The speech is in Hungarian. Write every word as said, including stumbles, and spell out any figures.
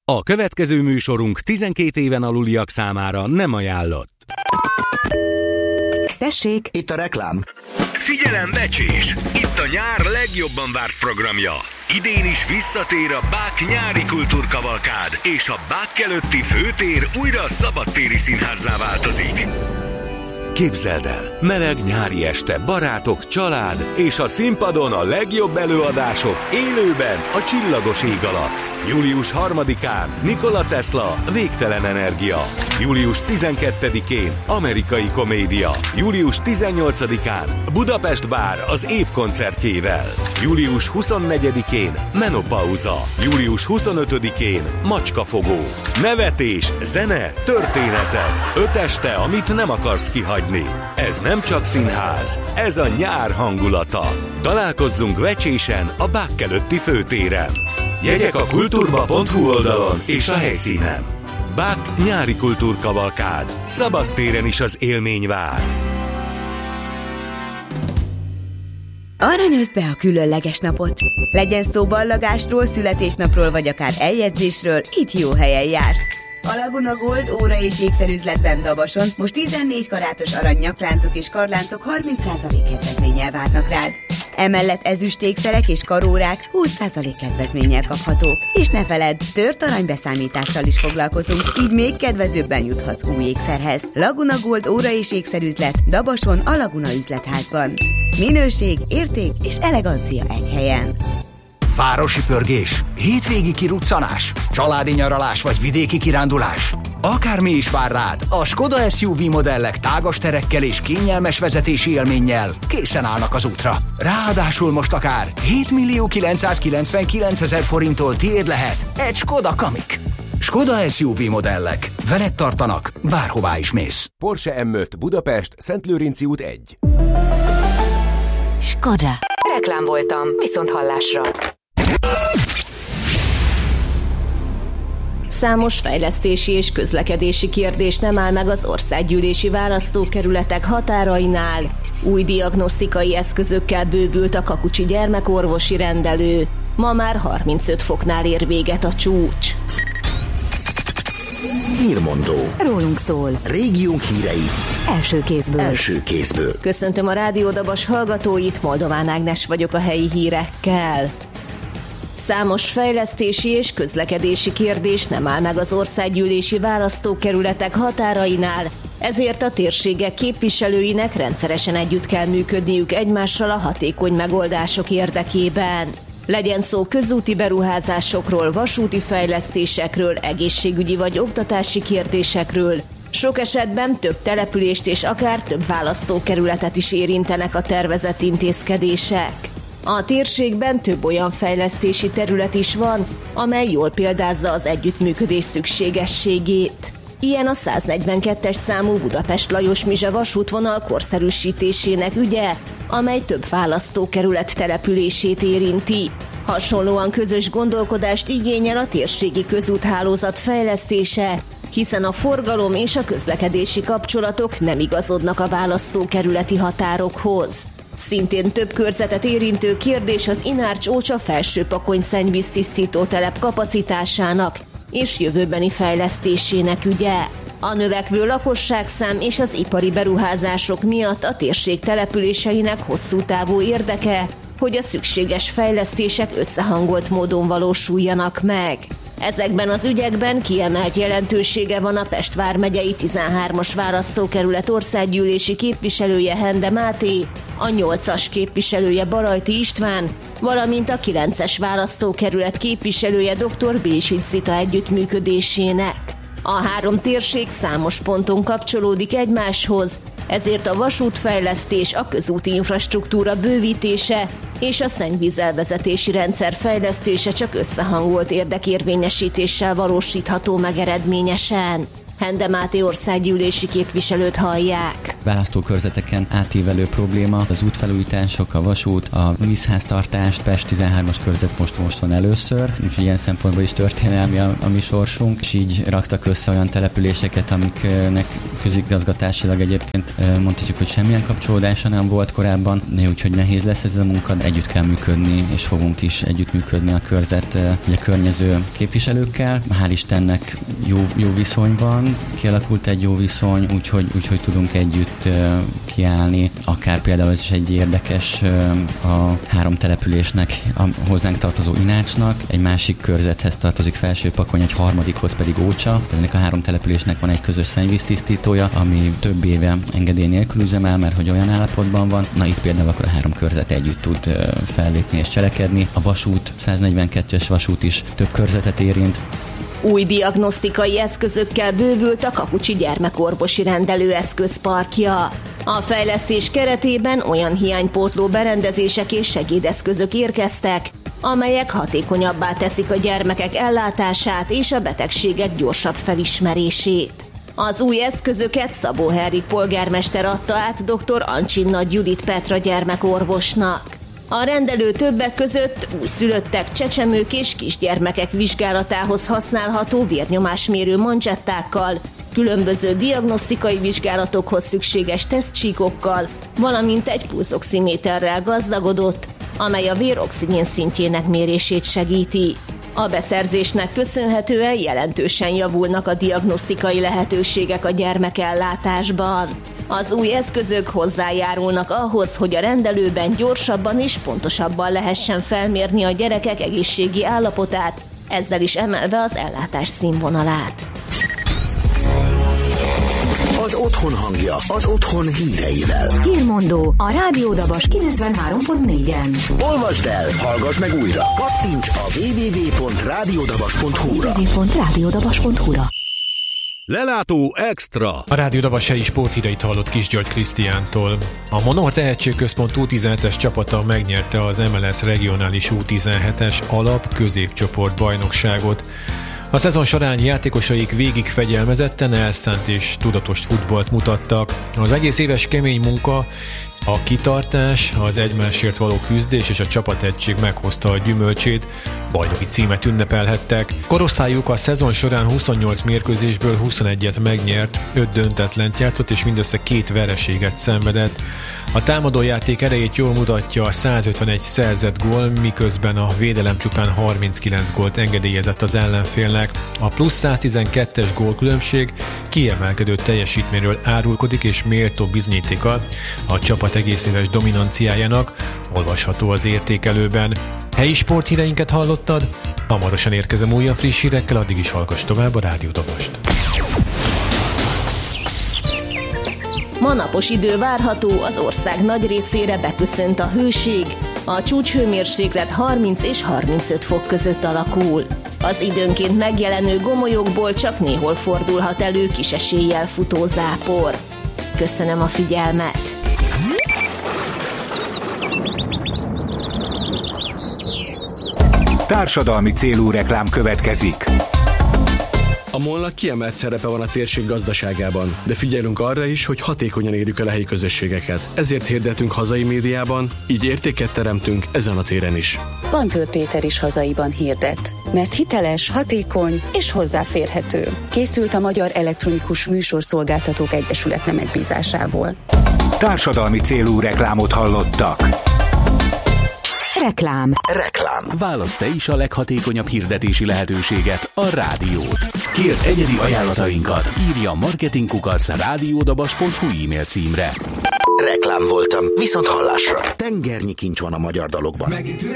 A következő műsorunk tizenkét éven aluliak számára nem ajánlott. Tessék! Itt a reklám. Figyelem, becsés! Itt a nyár legjobban várt programja. Idén is visszatér a Bák nyári kultúrkavalkád, és a Bák előtti főtér újra szabadtéri színházzá változik. Képzeld el, meleg nyári este, barátok, család, és a színpadon a legjobb előadások élőben a csillagos ég alatt. július harmadikán Nikola Tesla, Végtelen energia. július tizenkettedikén Amerikai komédia. július tizennyolcadikán Budapest Bár az év koncertjével. július huszonnegyedikén Menopauza. július huszonötödikén Macskafogó. Nevetés, zene, történetek. Öt este, amit nem akarsz kihagyni. Ez nem csak színház, ez a nyár hangulata. Találkozzunk vecsésen a Bák előtti főtéren. Jegyek a kulturba pont hu oldalon és a helyszínen. Bák nyári kultúrkavalkád. Szabadtéren is az élmény vár. Aranyozd be a különleges napot. Legyen szó ballagásról, születésnapról vagy akár eljegyzésről, itt jó helyen jársz. A Laguna Gold óra és ékszerüzletben Dabason most tizennégy karátos arany nyakláncok és karláncok harminc százalék kedvezménnyel várnak rád. Emellett ezüstékszerek és karórák húsz százalék kedvezménnyel kaphatók. És ne feledd, tört aranybeszámítással is foglalkozunk, így még kedvezőbben juthatsz új ékszerhez. Laguna Gold óra és ékszerüzlet Dabason a Laguna üzletházban. Minőség, érték és elegancia egy helyen. Városi pörgés, hétvégi kiruccanás, családi nyaralás vagy vidéki kirándulás. Akármi is vár rád, a Skoda es u vé modellek tágas terekkel és kényelmes vezetési élménnyel készen állnak az útra. Ráadásul most akár hétmillió kilencszázkilencvenkilencezer forinttól tiéd lehet egy Skoda Kamiq. Skoda es u vé modellek. Veled tartanak, bárhová is mész. Porsche em öt Budapest, Szentlőrinci út egy. Skoda. Reklám voltam, viszont hallásra. Számos fejlesztési és közlekedési kérdés nem áll meg az országgyűlési választókerületek határainál. Új diagnosztikai eszközökkel bővült a Kakucsi gyermekorvosi rendelő. Ma már harmincöt foknál ér véget a csúcs. Hírmondó. Rólunk szól. Régiónk hírei. Első kézből. Első kézből. Köszöntöm a Rádió Dabas hallgatóit, Moldován Ágnes vagyok a helyi hírekkel. Számos fejlesztési és közlekedési kérdés nem áll meg az országgyűlési választókerületek határainál, ezért a térségek képviselőinek rendszeresen együtt kell működniük egymással a hatékony megoldások érdekében. Legyen szó közúti beruházásokról, vasúti fejlesztésekről, egészségügyi vagy oktatási kérdésekről. Sok esetben több települést és akár több választókerületet is érintenek a tervezett intézkedések. A térségben több olyan fejlesztési terület is van, amely jól példázza az együttműködés szükségességét. Ilyen a száznegyvenkettes számú Budapest-Lajos-Mizse vasútvonal korszerűsítésének ügye, amely több választókerület települését érinti. Hasonlóan közös gondolkodást igényel a térségi közúthálózat fejlesztése, hiszen a forgalom és a közlekedési kapcsolatok nem igazodnak a választókerületi határokhoz. Szintén több körzetet érintő kérdés az Inárcs-Ócsa felsőpakony szennyvíztisztító telep kapacitásának és jövőbeni fejlesztésének ügye. A növekvő lakosságszám és az ipari beruházások miatt a térség településeinek hosszú távú érdeke, hogy a szükséges fejlesztések összehangolt módon valósuljanak meg. Ezekben az ügyekben kiemelt jelentősége van a Pest vármegyei tizenhármas választókerület országgyűlési képviselője Hende Máté, a nyolcas képviselője Balajti István, valamint a kilences választókerület képviselője dr. Bilisics Zita együttműködésének. A három térség számos ponton kapcsolódik egymáshoz, ezért a vasútfejlesztés, a közúti infrastruktúra bővítése és a szennyvízelvezetési rendszer fejlesztése csak összehangolt érdekérvényesítéssel valósítható meg eredményesen. Hende Máté országgyűlési képviselőt hallják. választókörzeteken átívelő probléma. Az útfelújítások, a vasút, a vízháztartást, Pest tizenhármas körzet most most van először, úgyhogy ilyen szempontból is történelmi a, a mi sorsunk, és így raktak össze olyan településeket, amiknek közigazgatásilag egyébként mondhatjuk, hogy semmilyen kapcsolódása nem volt korábban, úgyhogy nehéz lesz ez a munka, együtt kell működni, és fogunk is együttműködni a körzet, a környező képviselőkkel. Hál' Istennek jó, jó viszony van, kialakult egy jó viszony, úgyhogy, úgyhogy tudunk együtt kiállni. Akár például ez is egy érdekes a három településnek, a hozzánk tartozó Inácsnak, egy másik körzethez tartozik Felsőpakony, egy harmadikhoz pedig Ócsa. Ennek a három településnek van egy közös szennyvíztisztítója, ami több éve engedély nélkül üzemel, mert hogy olyan állapotban van. Na itt például akkor a három körzet együtt tud fellépni és cselekedni. A vasút, száznegyvenkettes vasút is több körzetet érint. Új diagnosztikai eszközökkel bővült a Kakucsi gyermekorvosi rendelőeszközparkja. A fejlesztés keretében olyan hiánypótló berendezések és segédeszközök érkeztek, amelyek hatékonyabbá teszik a gyermekek ellátását és a betegségek gyorsabb felismerését. Az új eszközöket Szabó Henrik polgármester adta át dr. Ancsin Nagy Judit Petra gyermekorvosnak. A rendelő többek között újszülöttek, csecsemők és kisgyermekek vizsgálatához használható vérnyomásmérő mancsettákkal, különböző diagnosztikai vizsgálatokhoz szükséges tesztcsíkokkal, valamint egy pulzoximéterrel gazdagodott, amely a vér oxigén szintjének mérését segíti. A beszerzésnek köszönhetően jelentősen javulnak a diagnosztikai lehetőségek a gyermekellátásban. Az új eszközök hozzájárulnak ahhoz, hogy a rendelőben gyorsabban és pontosabban lehessen felmérni a gyerekek egészségi állapotát, ezzel is emelve az ellátás színvonalát. Az otthon hangja, az otthon híreivel. Hírmondó a Rádió Dabas kilencvenhárom pont négyen. Olvasd el, hallgass meg újra. Kattints a double-u double-u double-u pont rádiódabas pont hu-ra. double-u double-u double-u pont rádiódabas pont hu-ra. Lelátó Extra. A Rádió Dabas helyi sporthíreit hallott Kis György Krisztiántól. A Monor Tehetségközpont U tizenhetes csapata megnyerte az em el es regionális U tizenhetes alap középcsoport bajnokságot. A szezon során játékosaik végig fegyelmezetten, elszánt és tudatos futballt mutattak. Az egész éves kemény munka, a kitartás, az egymásért való küzdés és a csapategység meghozta a gyümölcsét, bajnoki címet ünnepelhettek. Korosztályuk a szezon során huszonnyolc mérkőzésből huszonegyet megnyert, öt döntetlent játszott és mindössze két vereséget szenvedett. A támadójáték erejét jól mutatja a százötvenegy szerzett gól, miközben a védelem csupán harminckilenc gólt engedélyezett az ellenfélnek. A plusz száztizenkettes gólkülönbség kiemelkedő teljesítményről árulkodik és méltó bizonyítéka a csapat egész éves dominanciájának, olvasható az értékelőben. Helyi sporthíreinket hallottad? Hamarosan érkezem újabb friss hírekkel, addig is hallgass tovább a Rádió Dabast. Ma napos idő várható, az ország nagy részére beköszönt a hőség, a csúcshőmérséklet harminc és harmincöt fok között alakul. Az időnként megjelenő gomolyokból csak néhol fordulhat elő kis eséllyel futó zápor. Köszönöm a figyelmet! Társadalmi célú reklám következik. A MOL-nak kiemelt szerepe van a térség gazdaságában, de figyelünk arra is, hogy hatékonyan érjük el a helyi közösségeket. Ezért hirdetünk hazai médiában, így értéket teremtünk ezen a téren is. Bantől Péter is hazaiban hirdet, mert hiteles, hatékony és hozzáférhető. Készült a Magyar Elektronikus Műsorszolgáltatók Egyesülete megbízásából. Társadalmi célú reklámot hallottak. Reklám. Reklám. Válaszd te is a leghatékonyabb hirdetési lehetőséget, a rádiót. Kérd egyedi ajánlatainkat, írja marketingkukac rádiódabas pont hu e-mail címre. Reklám voltam, viszont hallásra. Tengernyi kincs van a magyar dalokban.